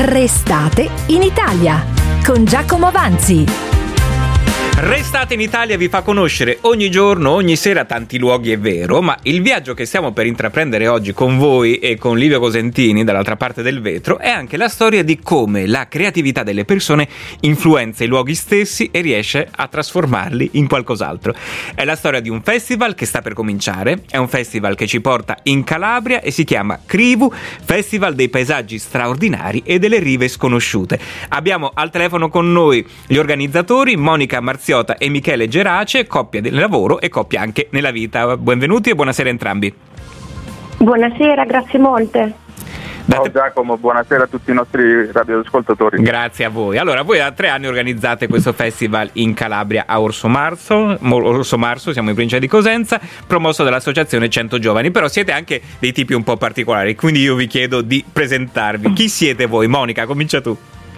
Restate in Italia con Giacomo Avanzi. Restate in Italia vi fa conoscere ogni giorno, ogni sera tanti luoghi, è vero, ma il viaggio che stiamo per intraprendere oggi con voi e con Livio Cosentini dall'altra parte del vetro è anche la storia di come la creatività delle persone influenza i luoghi stessi e riesce a trasformarli in qualcos'altro. È la storia di un festival che sta per cominciare, è un festival che ci porta in Calabria e si chiama Crivu, Festival dei paesaggi straordinari e delle rive sconosciute. Abbiamo al telefono con noi gli organizzatori, Monica Marziota e Michele Gerace, coppia del lavoro e coppia anche nella vita. Benvenuti e buonasera a entrambi. Buonasera, grazie molte. Ciao Giacomo, buonasera a tutti i nostri radioascoltatori. Grazie a voi. Allora, voi da 3 anni organizzate questo festival in Calabria a Orso Marso, siamo in provincia di Cosenza, promosso dall'associazione 100 Giovani, però siete anche dei tipi un po' particolari, quindi io vi chiedo di presentarvi. Chi siete voi? Monica, comincia tu.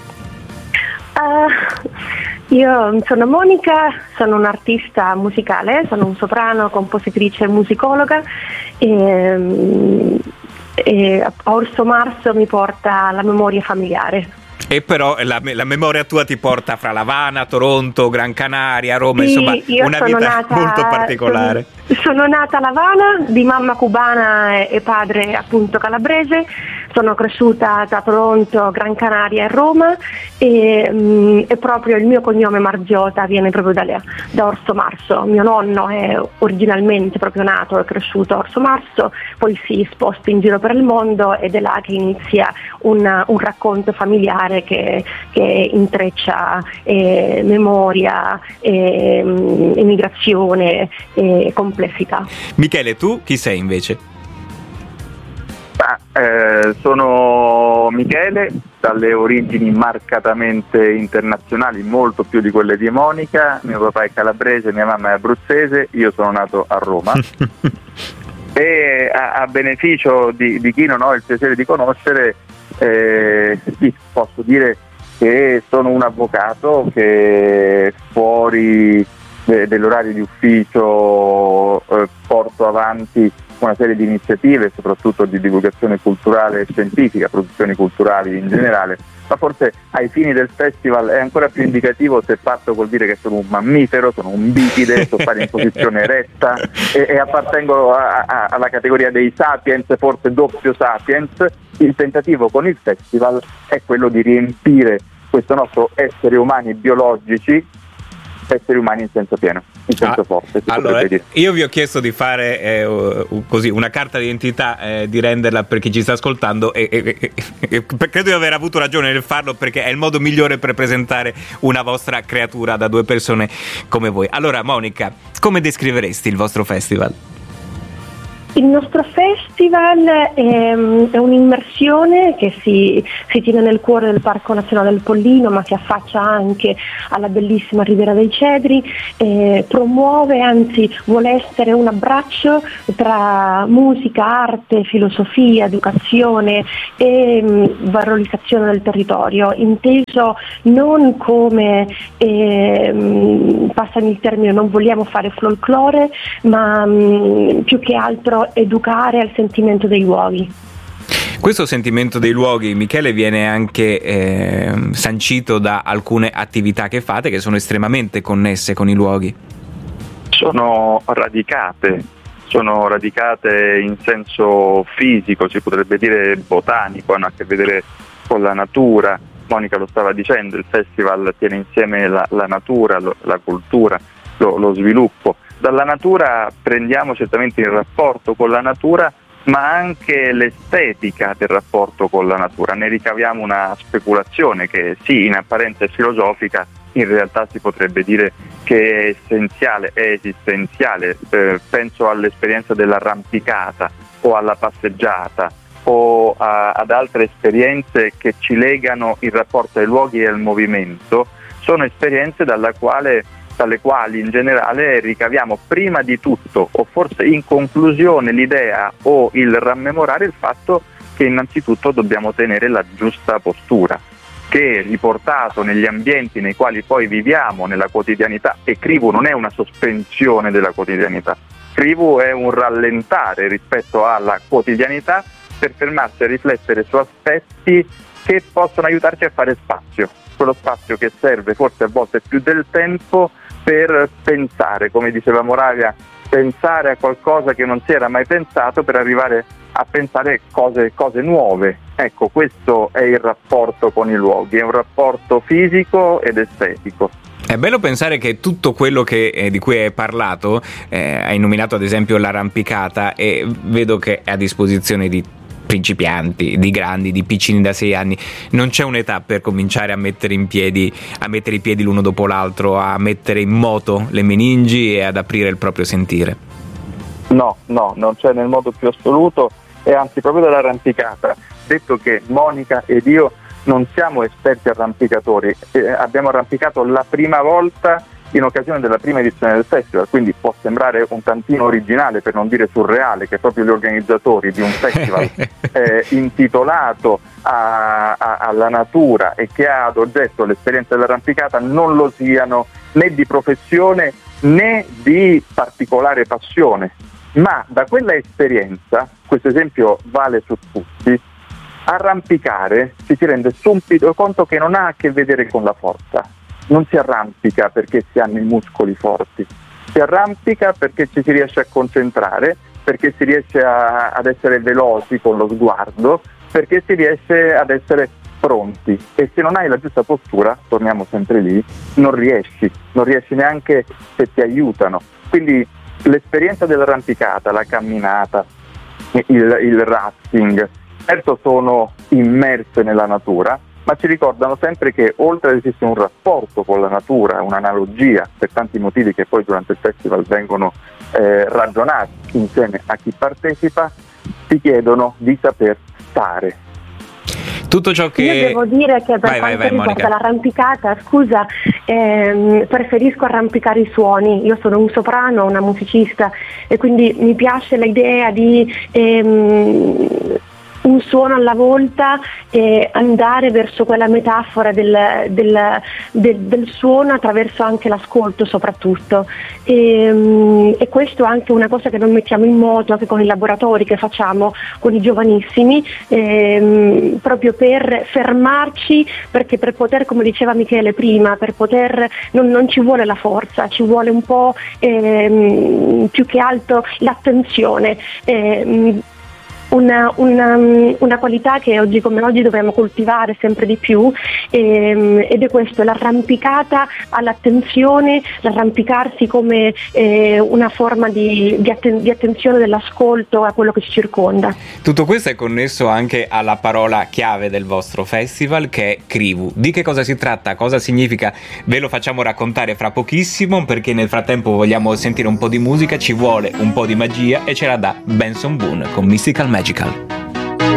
Io sono Monica, sono un'artista musicale, sono un soprano, compositrice e musicologa e a Orso Marso mi porta la memoria familiare. E però la memoria tua ti porta fra L'Avana, Toronto, Gran Canaria, Roma, sì, insomma una vita molto particolare. Sono nata a L'Avana, di mamma cubana e padre appunto calabrese. Sono cresciuta tra Toronto, Gran Canaria e Roma e proprio il mio cognome Marziota viene proprio da Orso Marso. Mio nonno è originalmente proprio nato e cresciuto a Orso Marso, poi si sposta in giro per il mondo ed è là che inizia un racconto familiare che intreccia memoria, emigrazione e complessità. Michele, tu chi sei invece? Sono Michele, dalle origini marcatamente internazionali, molto più di quelle di Monica. Mio papà è calabrese, mia mamma è abruzzese, io sono nato a Roma. E a beneficio di chi non ho il piacere di conoscere, sì, posso dire che sono un avvocato che fuori dell'orario di ufficio porto avanti una serie di iniziative, soprattutto di divulgazione culturale e scientifica, produzioni culturali in generale, ma forse ai fini del festival è ancora più indicativo se parto col dire che sono un mammifero, sono un bipede, so fare in posizione eretta e appartengo alla categoria dei sapiens, forse doppio sapiens. Il tentativo con il festival è quello di riempire questo nostro essere umani biologici, esseri umani in senso pieno, in senso forte. Allora, io vi ho chiesto di fare così una carta d'identità, di renderla per chi ci sta ascoltando e credo di aver avuto ragione nel farlo, perché è il modo migliore per presentare una vostra creatura da 2 persone come voi. Allora Monica, come descriveresti il vostro festival? Il nostro festival è un'immersione che si tiene nel cuore del Parco Nazionale del Pollino, ma si affaccia anche alla bellissima Riviera dei Cedri, promuove, anzi vuole essere un abbraccio tra musica, arte, filosofia, educazione e valorizzazione del territorio, inteso non come, passami il termine, non vogliamo fare folklore, ma più che altro educare al sentimento dei luoghi. Questo sentimento dei luoghi, Michele, viene anche sancito da alcune attività che fate, che sono estremamente connesse con i luoghi. Sono radicate in senso fisico, si potrebbe dire botanico, hanno a che vedere con la natura. Monica lo stava dicendo, il festival tiene insieme la natura, la cultura, lo sviluppo. Dalla natura prendiamo certamente il rapporto con la natura, ma anche l'estetica del rapporto con la natura. Ne ricaviamo una speculazione che sì, in apparenza è filosofica, in realtà si potrebbe dire che è essenziale, è esistenziale. Penso all'esperienza dell'arrampicata o alla passeggiata o ad altre esperienze che ci legano il rapporto ai luoghi e al movimento. Sono esperienze dalle quali in generale ricaviamo prima di tutto, o forse in conclusione, l'idea o il rammemorare il fatto che innanzitutto dobbiamo tenere la giusta postura, che riportato negli ambienti nei quali poi viviamo, nella quotidianità, e Crivu non è una sospensione della quotidianità, Crivu è un rallentare rispetto alla quotidianità per fermarsi a riflettere su aspetti che possono aiutarci a fare spazio, quello spazio che serve forse a volte più del tempo per pensare, come diceva Moravia, pensare a qualcosa che non si era mai pensato per arrivare a pensare cose nuove. Ecco, questo è il rapporto con i luoghi, è un rapporto fisico ed estetico. È bello pensare che tutto quello di cui hai parlato, hai nominato ad esempio l'arrampicata, e vedo che è a disposizione di principianti, di grandi, di piccini da 6 anni. Non c'è un'età per cominciare a mettere i piedi l'uno dopo l'altro, a mettere in moto le meningi e ad aprire il proprio sentire. No, non c'è nel modo più assoluto, e anzi proprio dall'arrampicata, detto che Monica ed io non siamo esperti arrampicatori, abbiamo arrampicato la prima volta in occasione della prima edizione del festival, quindi può sembrare un tantino originale, per non dire surreale, che proprio gli organizzatori di un festival intitolato alla natura e che ha ad oggetto l'esperienza dell'arrampicata non lo siano né di professione né di particolare passione, ma da quella esperienza, questo esempio vale su tutti, arrampicare si rende subito conto che non ha a che vedere con la forza. Non si arrampica perché si hanno i muscoli forti, si arrampica perché ci si riesce a concentrare, perché si riesce ad essere veloci con lo sguardo, perché si riesce ad essere pronti, e se non hai la giusta postura, torniamo sempre lì, non riesci neanche se ti aiutano. Quindi l'esperienza dell'arrampicata, la camminata, il rafting, certo sono immerse nella natura, ma ci ricordano sempre che oltre ad esistere un rapporto con la natura, un'analogia, per tanti motivi che poi durante il festival vengono ragionati insieme a chi partecipa, ti chiedono di saper stare. Tutto ciò che... Io devo dire che per quanto riguarda l'arrampicata, preferisco arrampicare i suoni. Io sono un soprano, una musicista, e quindi mi piace l'idea di un suono alla volta e andare verso quella metafora del suono attraverso anche l'ascolto soprattutto, e questo è anche una cosa che non mettiamo in moto anche con i laboratori che facciamo con i giovanissimi, proprio per fermarci, perché per poter, come diceva Michele prima, per poter non ci vuole la forza, ci vuole un po' più che altro l'attenzione, una qualità che oggi come oggi dobbiamo coltivare sempre di più, ed è questo, l'arrampicata all'attenzione, l'arrampicarsi come una forma di attenzione dell'ascolto a quello che ci circonda. Tutto questo è connesso anche alla parola chiave del vostro festival, che è Krivu. Di che cosa si tratta? Cosa significa? Ve lo facciamo raccontare fra pochissimo, perché nel frattempo vogliamo sentire un po' di musica, ci vuole un po' di magia e ce la dà Benson Boone con Mystical Magical.